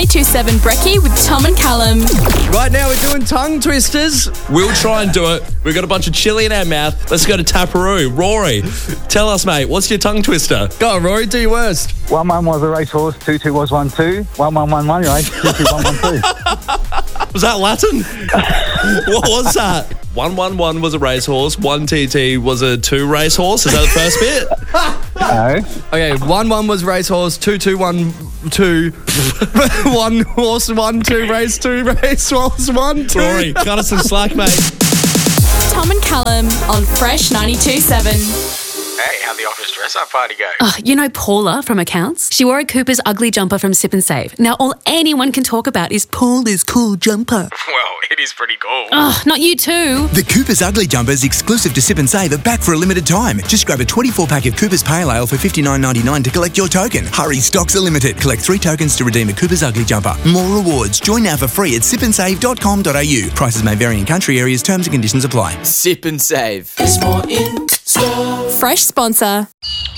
92.7 Brekkie with Tom and Callum. Right now we're doing tongue twisters. We'll try and do it. We've got a bunch of chili in our mouth. Let's go to Taparoo. Rory, tell us, mate, what's your tongue twister? Go on, Rory, do your worst. 1 1 was a racehorse, 2 2 was 1 2, 1 1 1 1 race, 2 2 1 1 2. Was that Latin? What was that? 111 was a racehorse, 1 TT was a 2 racehorse. Is that the first bit? No. Okay, 1 1 was racehorse, 2 2 1 2, 1 horse, 1 2 race, 2 racehorse, 1 2. Rory, cut us some slack, mate. Tom and Callum on Fresh 92.7. Hey, how'd the office dress-up party go? Oh, you know Paula from accounts? She wore a Cooper's ugly jumper from Sip and Save. Now all anyone can talk about is Paula's cool jumper. Well, it is pretty cool. Oh, not you too. The Cooper's Ugly Jumpers, exclusive to Sip and Save, are back for a limited time. Just grab a 24-pack of Cooper's Pale Ale for $59.99 to collect your token. Hurry, stocks are limited. Collect 3 tokens to redeem a Cooper's Ugly Jumper. More rewards. Join now for free at sipandsave.com.au. Prices may vary in country areas. Terms and conditions apply. Sip and Save. There's more in store. Fresh sponsor.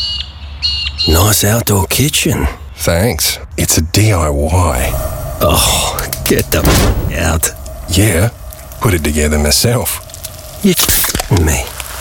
Nice outdoor kitchen. Thanks. It's a DIY. Oh, get the out. Yeah, put it together myself. You me.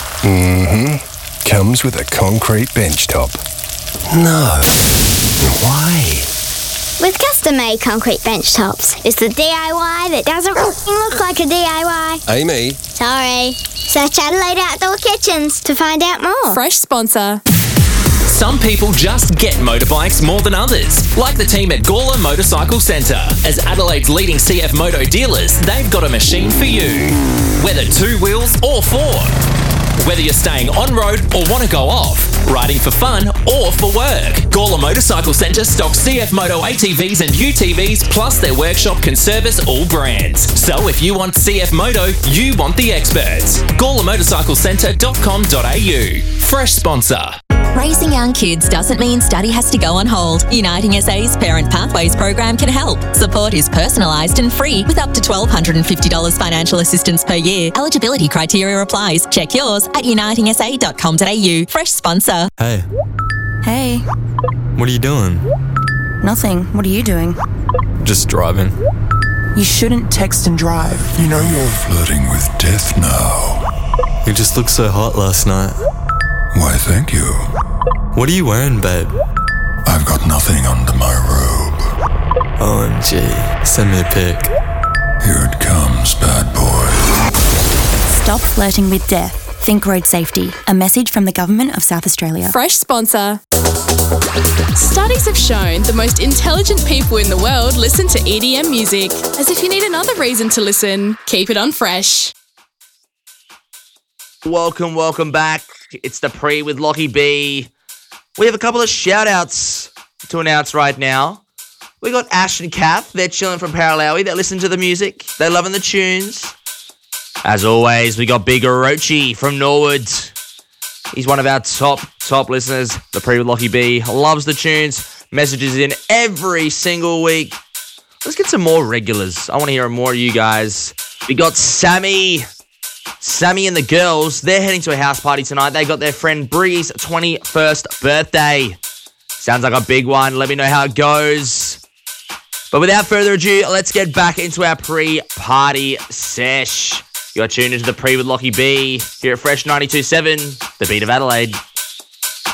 Comes with a concrete bench top. No way. With custom-made concrete bench tops, it's the DIY that doesn't look like a DIY. Amy. Sorry. Search Adelaide Outdoor Kitchens to find out more. Fresh sponsor. Some people just get motorbikes more than others, like the team at Gawler Motorcycle Centre. As Adelaide's leading CF Moto dealers, they've got a machine for you. Whether 2 wheels or 4. Whether you're staying on-road or want to go off, riding for fun or for work, Gawler Motorcycle Centre stocks CF Moto ATVs and UTVs, plus their workshop can service all brands. So if you want CF Moto, you want the experts. GawlerMotorcyclecentre.com.au. Fresh sponsor. Raising young kids doesn't mean study has to go on hold. Uniting SA's Parent Pathways program can help. Support is personalised and free with up to $1,250 financial assistance per year. Eligibility criteria applies. Check yours at unitingsa.com.au. Fresh sponsor. Hey. Hey. What are you doing? Nothing. What are you doing? Just driving. You shouldn't text and drive. You know you're flirting with death now. You just looked so hot last night. Why, thank you. What are you wearing, babe? I've got nothing under my robe. OMG. Send me a pic. Here it comes, bad boy. Stop flirting with death. Think road safety. A message from the Government of South Australia. Fresh sponsor. Studies have shown the most intelligent people in the world listen to EDM music. As if you need another reason to listen, keep it on Fresh. Welcome back. It's the Pre with Lockie B. We have a couple of shout-outs to announce right now. We got Ash and Kath. They're chilling from Paralawi. They listen to the music. They're loving the tunes. As always, we got Big Orochi from Norwood. He's one of our top listeners. The Pre with Lockie B. Loves the tunes. Messages in every single week. Let's get some more regulars. I want to hear more of you guys. We got Sammy and the girls, they're heading to a house party tonight. They got their friend Bree's 21st birthday. Sounds like a big one. Let me know how it goes. But without further ado, let's get back into our pre-party sesh. You're tuned into the Pre with Lockie B here at Fresh 92.7, the beat of Adelaide.